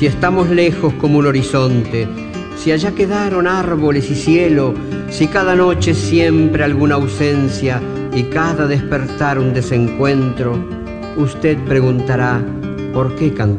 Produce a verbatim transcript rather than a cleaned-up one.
Si estamos lejos como un horizonte, si allá quedaron árboles y cielo, si cada noche siempre alguna ausencia y cada despertar un desencuentro, usted preguntará, ¿por qué cantar?